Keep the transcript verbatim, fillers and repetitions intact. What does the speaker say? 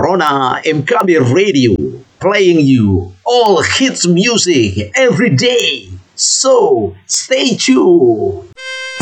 Corona Mkabi Radio, playing you all hits music every day. So stay tuned.